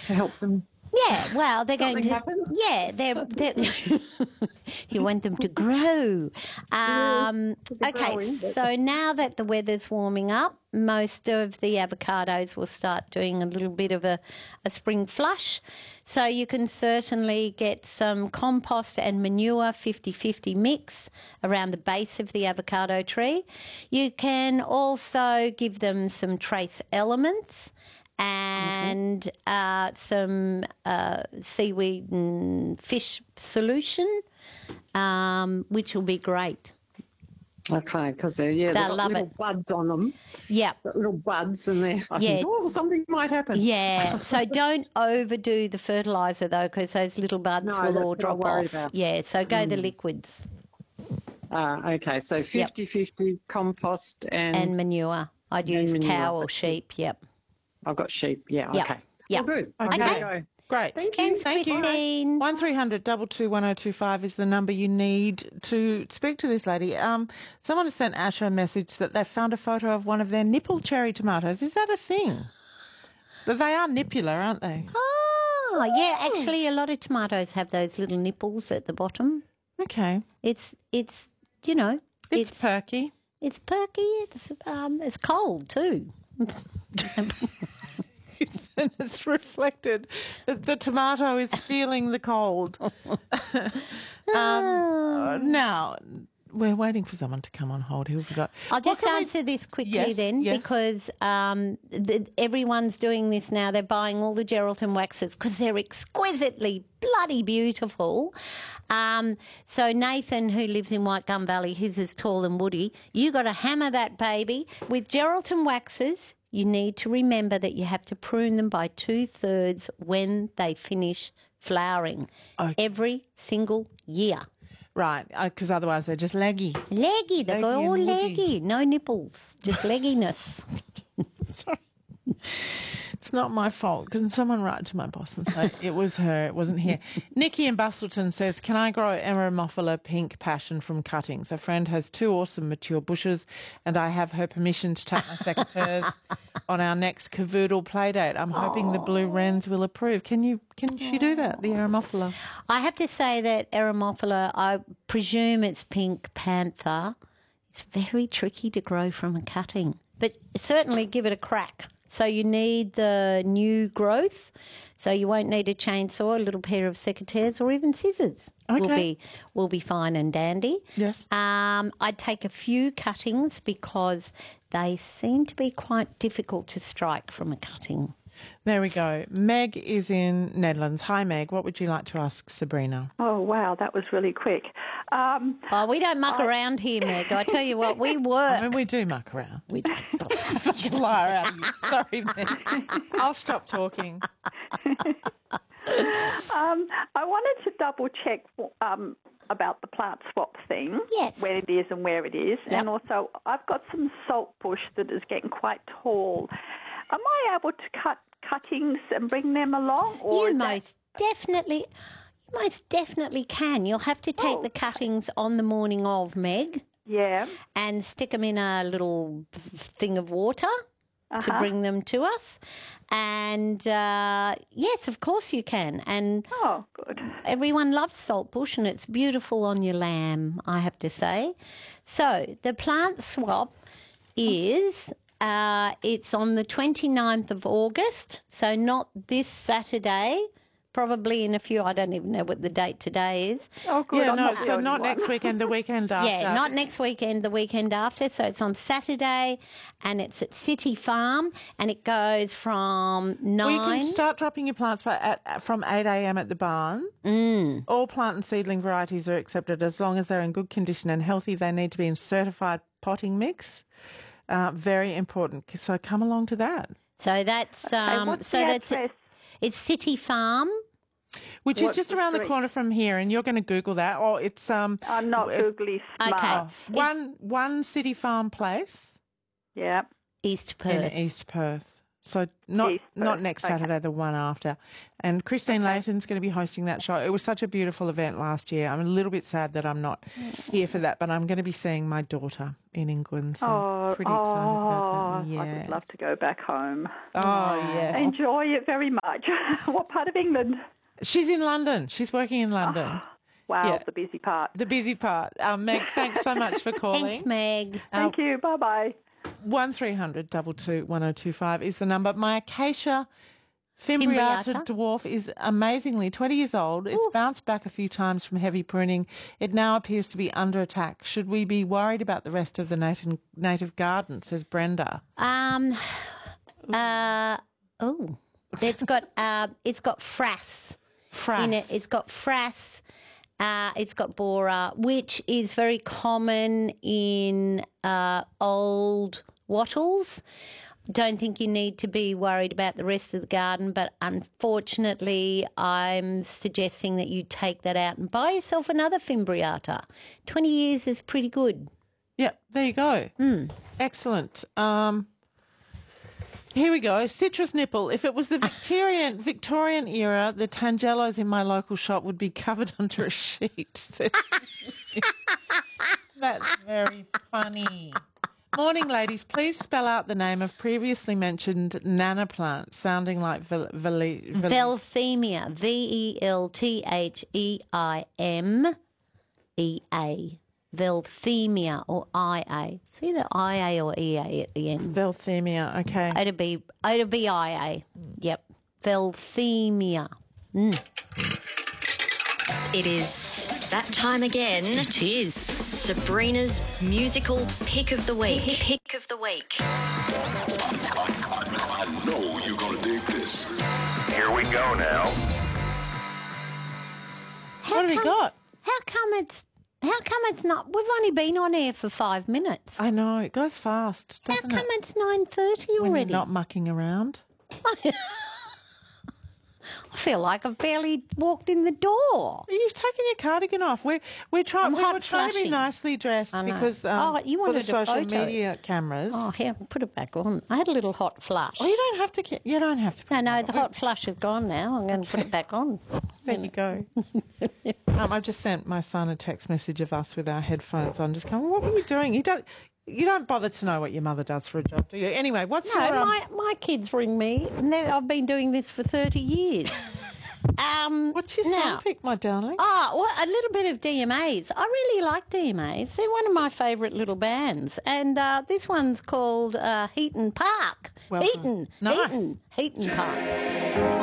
to help them. Yeah, well, they're going to. Happen? Yeah, they're you want them to grow. Okay, growing, so now that the weather's warming up, most of the avocados will start doing a little bit of a spring flush. So you can certainly get some compost and manure 50-50 mix around the base of the avocado tree. You can also give them some trace elements and some seaweed and fish solution, which will be great. Okay, because they've got little buds on them. Yeah. Little buds, and they're think, something might happen. Yeah, so don't overdo the fertiliser, though, because those little buds will all drop off. About. Yeah, so go the liquids. Okay, so 50-50 compost and manure. I'd use cow or sheep, I've got sheep, okay. Yeah. Oh, good. Okay. Great. Thank you. Thanks, Christine. 1300 222 1025 is the number you need to speak to this lady. Someone has sent Asha a message that they found a photo of one of their nipple cherry tomatoes. Is that a thing? They are nippular, aren't they? Oh, yeah. Actually, a lot of tomatoes have those little nipples at the bottom. Okay. It's you know. It's perky. It's perky. It's cold too. And it's reflected that the tomato is feeling the cold. Now, we're waiting for someone to come on hold. Who have we got? I'll just answer this quickly because everyone's doing this now. They're buying all the Geraldton waxes because they're exquisitely bloody beautiful. So Nathan, who lives in White Gum Valley, his is tall and woody. You got to hammer that baby. With Geraldton waxes, you need to remember that you have to prune them by 2/3 when they finish flowering every single year. Right, because otherwise they're just leggy. Leggy, they go all leggy. No nipples, just legginess. Sorry. It's not my fault. Can someone write to my boss and say it was her, it wasn't here? Nikki in Bustleton says, can I grow Eremophila pink passion from cuttings? A friend has 2 awesome mature bushes and I have her permission to take my secateurs on our next cavoodle play date. I'm hoping the blue wrens will approve. Can she do that, the Eremophila? I have to say that Eremophila, I presume it's pink panther. It's very tricky to grow from a cutting, but certainly give it a crack. So you need the new growth, so you won't need a chainsaw, a little pair of secateurs or even scissors will be fine and dandy. Yes. I'd take a few cuttings because they seem to be quite difficult to strike from a cutting. There we go. Meg is in Nedlands. Hi, Meg. What would you like to ask Sabrina? Oh, wow, that was really quick. We don't muck around here, Meg. I tell you what, we work. I mean, we do muck around. We do. Liar out of you. Sorry, Meg. I'll stop talking. I wanted to double check about the plant swap thing. Yes. When it is and where it is. Yep. And also, I've got some salt bush that is getting quite tall. Am I able to cut cuttings and bring them along? Or you most definitely can. You'll have to take the cuttings on the morning of, Meg. Yeah. And stick them in a little thing of water to bring them to us. And, yes, of course you can. And good. Everyone loves saltbush and it's beautiful on your lamb, I have to say. So the plant swap is... it's on the 29th of August, so not this Saturday, probably in a few, I don't even know what the date today is. Oh, good. Yeah, so not next weekend, the weekend after. Yeah, not next weekend, the weekend after. So it's on Saturday and it's at City Farm and it goes from 9. Well, you can start dropping your plants from 8 a.m. at the barn. All plant and seedling varieties are accepted as long as they're in good condition and healthy. They need to be in certified potting mix. Very important. So come along to that. So that's it's City Farm, which is just around the corner from here, and you're going to Google that, or it's I'm not googly smart. Okay, one City Farm place. Yeah, East Perth. In East Perth. So not East not Perth, next okay. Saturday, the one after. And Christine Layton's going to be hosting that show. It was such a beautiful event last year. I'm a little bit sad that I'm not here for that, but I'm going to be seeing my daughter in England. So I'm pretty excited about that. Yeah. I would love to go back home. Oh, yes. Enjoy it very much. What part of England? She's in London. She's working in London. Wow, Yeah. the busy part. The busy part. Meg, thanks so much for calling. Thanks, Meg. Thank you. Bye-bye. 1300 22 1025 is the number. My acacia fimbriata Fimbriata. dwarf is amazingly 20 years old. It's bounced back a few times from heavy pruning. It now appears to be under attack. Should we be worried about the rest of the native garden, says Brenda? It's got frass in it. It's got frass. It's got borer, which is very common in old wattles. Don't think you need to be worried about the rest of the garden, but unfortunately I'm suggesting that you take that out and buy yourself another fimbriata. 20 years is pretty good. Yeah, there you go. Excellent. Here we go. Citrus nipple. If it was the Victorian era, the Tangelos in my local shop would be covered under a sheet. That's very funny. Morning, ladies. Please spell out the name of previously mentioned nana plant, sounding like Velthemia. Veltheimea. Velthemia or IA. It's either IA or EA at the end. Velthemia. Okay. It'd be IA. Yep. Velthemia. It is that time again. Cheers. Sabrina's musical pick of the week. Pick of the week. I know you're gonna dig this. Here we go now. What have we got? How come it's not? We've only been on air for 5 minutes. I know. It goes fast, How doesn't come it? it's 9:30 When you're already? not mucking around. I feel like I've barely walked in the door. You've taken your cardigan off. We're trying. I'm We hot were trying to be flushing. nicely dressed I know. because You for the wanted a social photo. media cameras. Oh, here, put it back on. I had a little hot flush. Oh, you don't have to. You don't have to. No, the hot flush is gone now. I'm going to put it back on. There you go. I just sent my son a text message of us with our headphones on, just going, "What were you doing?" You don't bother to know what your mother does for a job, do you? Anyway, what's No, your my kids ring me, and I've been doing this for 30 years. what's your song pick, my darling? Well, a little bit of DMAs. I really like DMAs. They're one of my favourite little bands. And this one's called Heaton Park. Well done. Nice. Heaton Park.